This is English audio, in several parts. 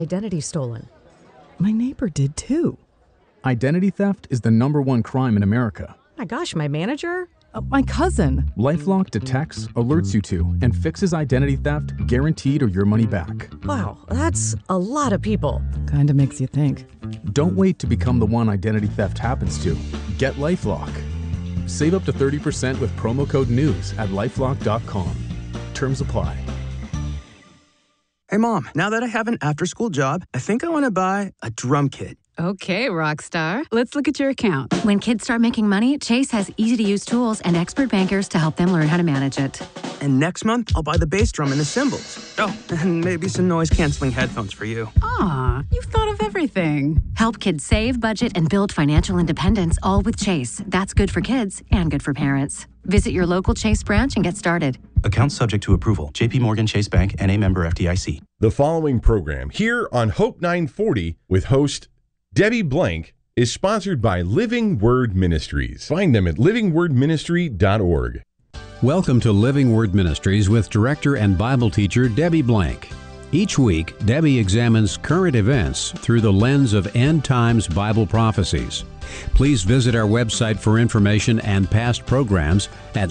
Identity stolen. My neighbor did too. Identity theft is the #1 crime in America. My gosh, my manager? My cousin. LifeLock detects, alerts you to, and fixes identity theft guaranteed or your money back. Wow, that's a lot of people. Kinda makes you think. Don't wait to become the one identity theft happens to. Get LifeLock. Save up to 30% with promo code NEWS at LifeLock.com. Terms apply. Hey, Mom, now that I have an after-school job, I think I want to buy a drum kit. Okay, Rockstar. Let's look at your account. When kids start making money, Chase has easy-to-use tools and expert bankers to help them learn how to manage it. And next month, I'll buy the bass drum and the cymbals. Oh, and maybe some noise-canceling headphones for you. Aw, you've thought of everything. Help kids save, budget, and build financial independence, all with Chase. That's good for kids and good for parents. Visit your local Chase branch and get started. Account subject to approval. J.P. Morgan Chase Bank, N.A. member FDIC. The following program here on Hope 940 with host Debbie Blank is sponsored by Living Word Ministries. Find them at livingwordministry.org. Welcome to Living Word Ministries with director and Bible teacher Debbie Blank. Each week, Debbie examines current events through the lens of end times Bible prophecies. Please visit our website for information and past programs at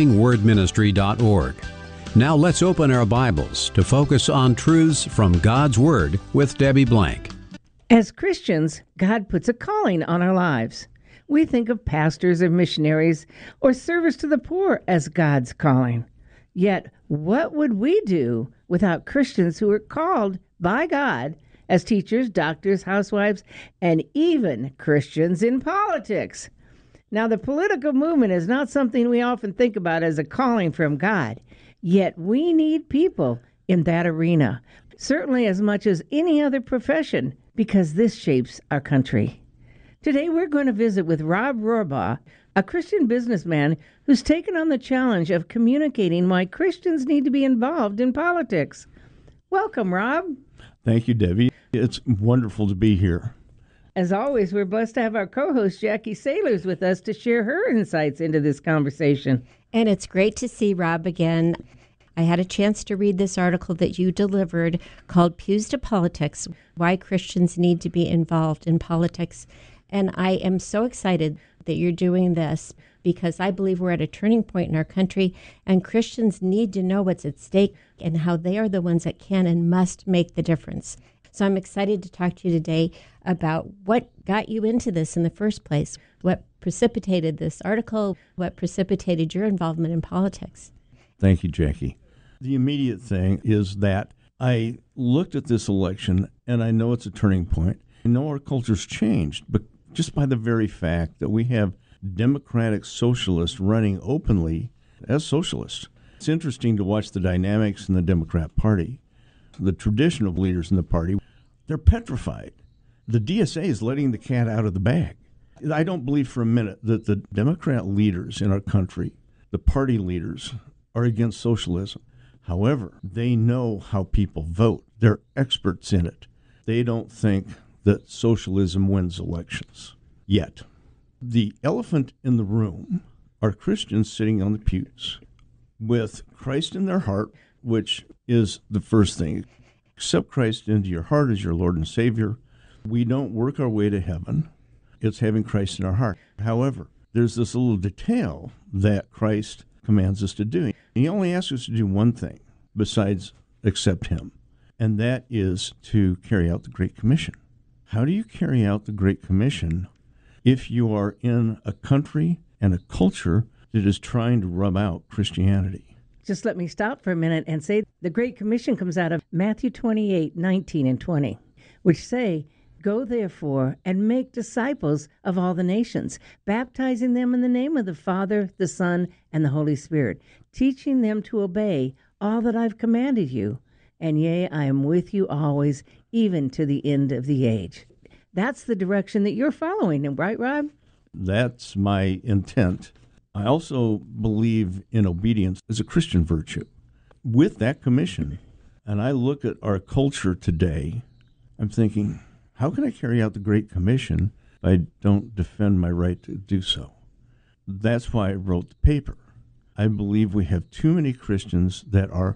livingwordministry.org. Now let's open our Bibles to focus on truths from God's Word with Debbie Blank. As Christians, God puts a calling on our lives. We think of pastors or missionaries or service to the poor as God's calling. Yet, what would we do without Christians who are called by God as teachers, doctors, housewives, and even Christians in politics? Now, the political movement is not something we often think about as a calling from God. Yet, we need people in that arena, certainly as much as any other profession, because this shapes our country. Today, we're going to visit with Rob Rohrbaugh, a Christian businessman who's taken on the challenge of communicating why Christians need to be involved in politics. Welcome, Rob. Thank you, Debbie. It's wonderful to be here. As always, we're blessed to have our co-host, Jackie Sailors, with us to share her insights into this conversation. And it's great to see Rob again. I had a chance to read this article that you delivered called Pews to Politics, Why Christians Need to Be Involved in Politics. And I am so excited that you're doing this because I believe we're at a turning point in our country and Christians need to know what's at stake and how they are the ones that can and must make the difference. So I'm excited to talk to you today about what got you into this in the first place, what precipitated this article, what precipitated your involvement in politics. Thank you, Jackie. The immediate thing is that I looked at this election, and I know it's a turning point. I know our culture's changed, but just by the very fact that we have Democratic socialists running openly as socialists. It's interesting to watch the dynamics in the Democrat Party. The traditional leaders in the party, they're petrified. The DSA is letting the cat out of the bag. I don't believe for a minute that the Democrat leaders in our country, the party leaders, are against socialism. However, they know how people vote. They're experts in it. They don't think that socialism wins elections yet. The elephant in the room are Christians sitting on the pews with Christ in their heart, which is the first thing. Accept Christ into your heart as your Lord and Savior. We don't work our way to heaven. It's having Christ in our heart. However, there's this little detail that Christ commands us to do. He only asks us to do one thing besides accept him, and that is to carry out the Great Commission. How do you carry out the Great Commission if you are in a country and a culture that is trying to rub out Christianity? Just let me stop for a minute and say the Great Commission comes out of Matthew 28:19 and 20, which say, "Go therefore and make disciples of all the nations, baptizing them in the name of the Father, the Son, and the Holy Spirit, teaching them to obey all that I've commanded you. And yea, I am with you always, even to the end of the age." That's the direction that you're following, right, Rob? That's my intent. I also believe in obedience as a Christian virtue. With that commission, and I look at our culture today, I'm thinking, how can I carry out the Great Commission if I don't defend my right to do so? That's why I wrote the paper. I believe we have too many Christians that are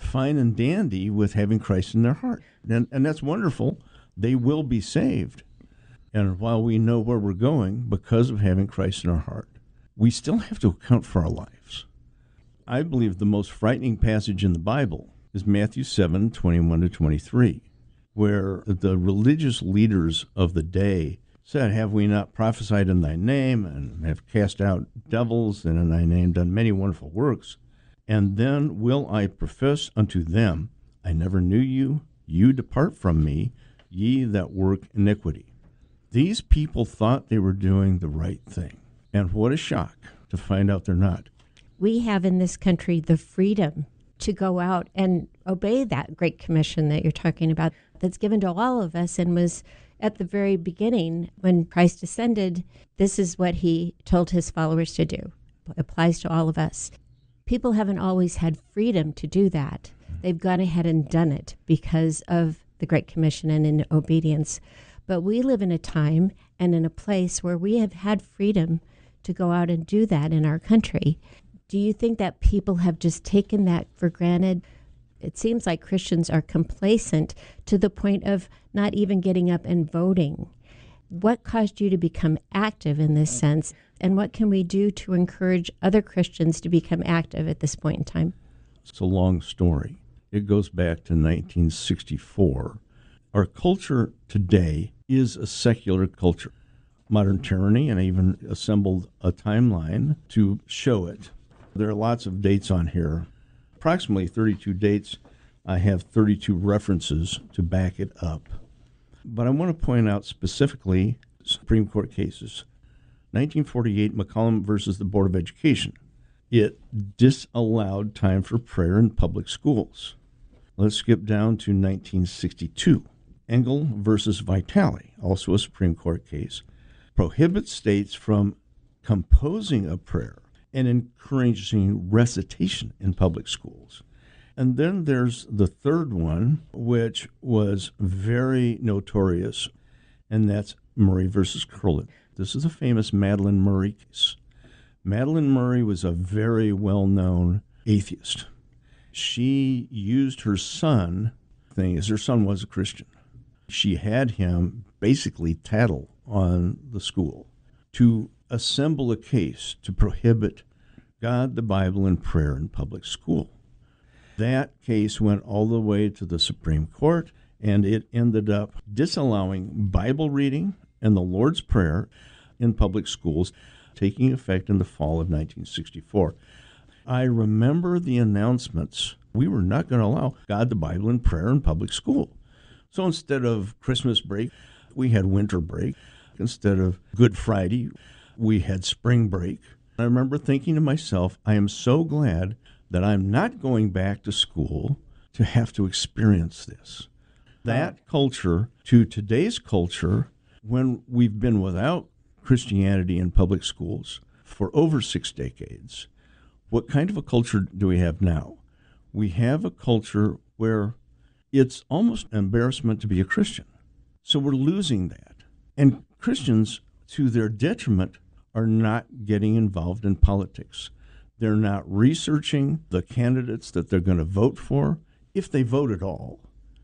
fine and dandy with having Christ in their heart. And that's wonderful. They will be saved. And while we know where we're going because of having Christ in our heart, we still have to account for our lives. I believe the most frightening passage in the Bible is Matthew 7:21-23, where the religious leaders of the day said, "Have we not prophesied in thy name, and have cast out devils, and in thy name done many wonderful works? And then will I profess unto them, I never knew you, you depart from me, ye that work iniquity." These people thought they were doing the right thing. And what a shock to find out they're not. We have in this country the freedom to go out and obey that Great Commission that you're talking about, that's given to all of us and was at the very beginning when Christ ascended. This is what he told his followers to do. It applies to all of us. People haven't always had freedom to do that. They've gone ahead and done it because of the Great Commission and in obedience. But we live in a time and in a place where we have had freedom to go out and do that in our country. Do you think that people have just taken that for granted? It seems like Christians are complacent to the point of not even getting up and voting. What caused you to become active in this sense? And what can we do to encourage other Christians to become active at this point in time? It's a long story. It goes back to 1964. Our culture today is a secular culture. Modern tyranny, and I even assembled a timeline to show it. There are lots of dates on here, approximately 32 dates. I have 32 references to back it up. But I want to point out specifically Supreme Court cases. 1948, McCollum versus the Board of Education. It disallowed time for prayer in public schools. Let's skip down to 1962. Engel versus Vitale, also a Supreme Court case, prohibits states from composing a prayer and encouraging recitation in public schools. And then there's the third one, which was very notorious, and that's Murray versus Curlin. This is a famous Madalyn Murray case. Madalyn Murray was a very well-known atheist. She used her son, her son was a Christian. She had him basically tattle on the school to assemble a case to prohibit God, the Bible, and prayer in public school. That case went all the way to the Supreme Court, and it ended up disallowing Bible reading and the Lord's Prayer in public schools, taking effect in the fall of 1964. I remember the announcements. We were not going to allow God, the Bible, and prayer in public school. So instead of Christmas break, we had winter break. Instead of Good Friday, we had spring break. I remember thinking to myself, I am so glad that I'm not going back to school to have to experience this. That culture to today's culture, when we've been without Christianity in public schools for over 6 decades, what kind of a culture do we have now? We have a culture where it's almost an embarrassment to be a Christian. So we're losing that. And Christians, to their detriment, are not getting involved in politics. They're not researching the candidates that they're going to vote for, if they vote at all.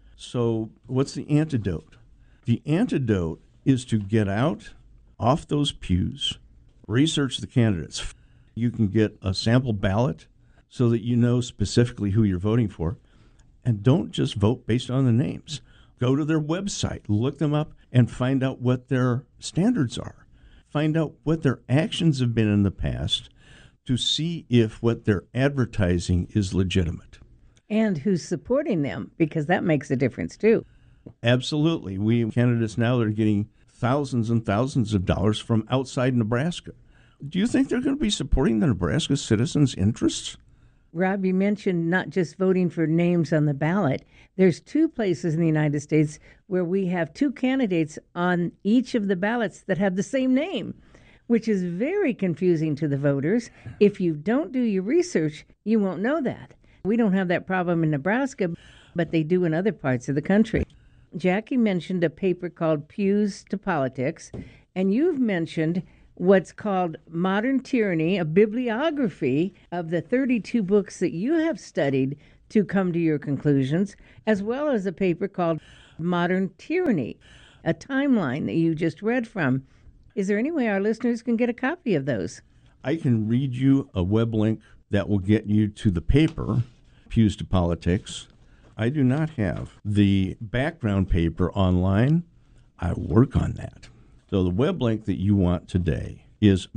So what's the antidote? The antidote is to get out off those pews, research the candidates. You can get a sample ballot so that you know specifically who you're voting for. And don't just vote based on the names. Go to their website, look them up, and find out what their standards are. Find out what their actions have been in the past to see if what they're advertising is legitimate. And who's supporting them, because that makes a difference too. Absolutely. We candidates now are getting thousands and thousands of dollars from outside Nebraska. Do you think they're going to be supporting the Nebraska citizens' interests? Rob, you mentioned not just voting for names on the ballot. There's 2 places in the United States where we have 2 candidates on each of the ballots that have the same name, which is very confusing to the voters. If you don't do your research, you won't know that. We don't have that problem in Nebraska, but they do in other parts of the country. Jackie mentioned a paper called Pews to Politics, and you've mentioned what's called Modern Tyranny, a bibliography of the 32 books that you have studied to come to your conclusions, as well as a paper called Modern Tyranny, a timeline that you just read from. Is there any way our listeners can get a copy of those? I can read you a web link that will get you to the paper, Pews to Politics. I do not have the background paper online. I work on that. So the web link that you want today is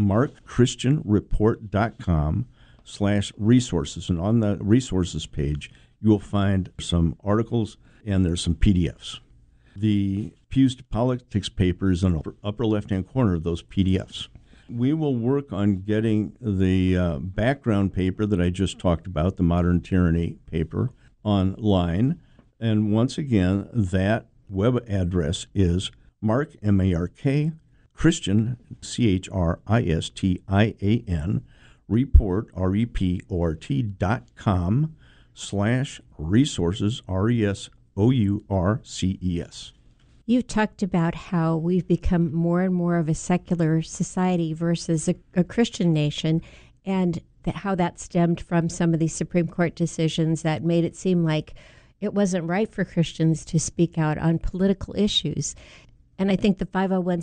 markchristianreport.com/resources. And on the resources page, you will find some articles and there's some PDFs. The Pews to Politics paper is in the upper left-hand corner of those PDFs. We will work on getting the background paper that I just talked about, the Modern Tyranny paper, online. And once again, that web address is Mark, M-A-R-K, Christian, C-H-R-I-S-T-I-A-N, report, report.com/resources, R-E-S-O-U-R-C-E-S. You talked about how we've become more and more of a secular society versus a Christian nation, and how that stemmed from some of these Supreme Court decisions that made it seem like it wasn't right for Christians to speak out on political issues. And I think the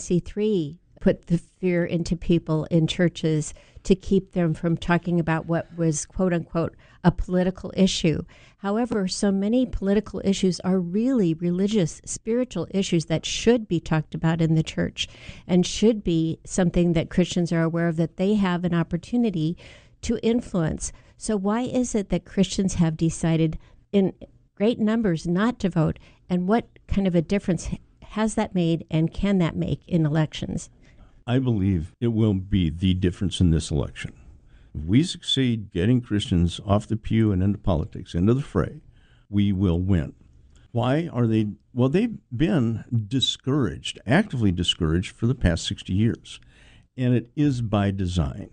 501c3 put the fear into people in churches to keep them from talking about what was, quote unquote, a political issue. However, so many political issues are really religious, spiritual issues that should be talked about in the church and should be something that Christians are aware of, that they have an opportunity to influence. So why is it that Christians have decided in great numbers not to vote? And what kind of a difference has that made, and can that make in elections? I believe it will be the difference in this election. If we succeed getting Christians off the pew and into politics, into the fray, we will win. Why are they? Well, they've been discouraged, actively discouraged for the past 60 years, and it is by design.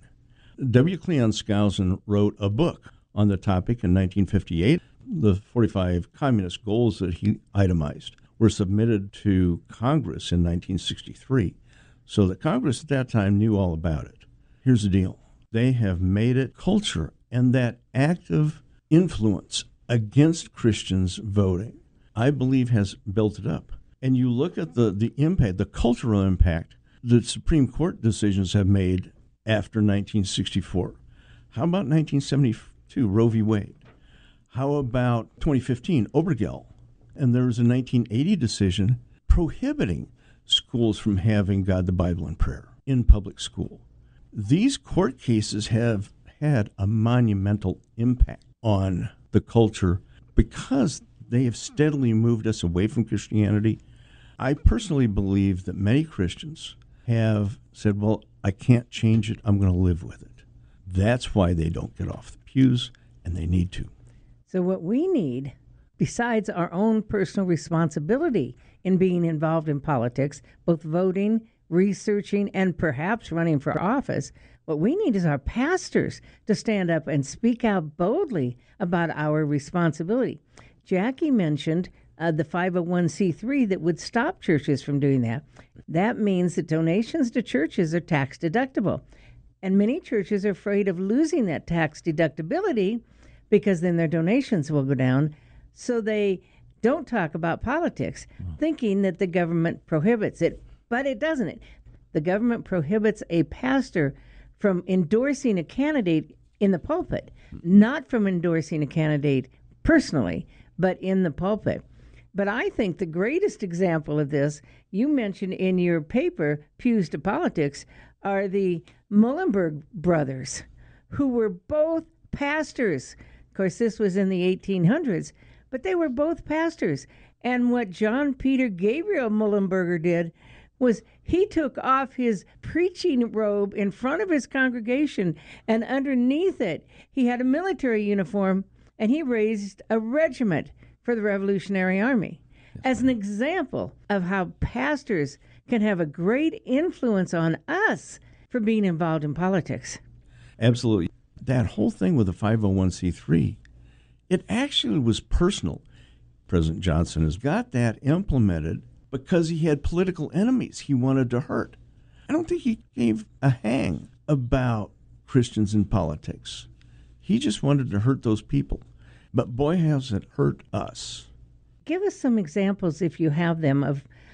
W. Cleon Skousen wrote a book on the topic in 1958. The 45 communist goals that he itemized were submitted to Congress in 1963. So the Congress at that time knew all about it. Here's the deal. They have made it culture, and that active influence against Christians voting, I believe, has built it up. And you look at the impact, the cultural impact that Supreme Court decisions have made after 1964. How about 1972, Roe v. Wade? How about 2015, Obergefell? And there was a 1980 decision prohibiting schools from having God, the Bible, and prayer in public school. These court cases have had a monumental impact on the culture because they have steadily moved us away from Christianity. I personally believe that many Christians have said, well, I can't change it. I'm going to live with it. That's why they don't get off the pews, and they need to. So what we need, besides our own personal responsibility in being involved in politics, both voting, researching, and perhaps running for office, what we need is our pastors to stand up and speak out boldly about our responsibility. Jackie mentioned the 501c3 that would stop churches from doing that. That means that donations to churches are tax deductible. And many churches are afraid of losing that tax deductibility because then their donations will go down. So they don't talk about politics, thinking that the government prohibits it. But it doesn't. The government prohibits a pastor from endorsing a candidate in the pulpit, not from endorsing a candidate personally, but in the pulpit. But I think the greatest example of this, you mentioned in your paper, Pews to Politics, are the Muhlenberg brothers, who were both pastors. Of course, this was in the 1800s, but they were both pastors. And what John Peter Gabriel Muhlenberger did was he took off his preaching robe in front of his congregation, and underneath it, he had a military uniform, and he raised a regiment for the Revolutionary Army as an example of how pastors can have a great influence on us for being involved in politics. Absolutely. That whole thing with the 501c3, it actually was personal. President Johnson has got that implemented because he had political enemies he wanted to hurt. I don't think he gave a hang about Christians in politics. He just wanted to hurt those people. But boy, has it hurt us. Give us some examples, if you have them, of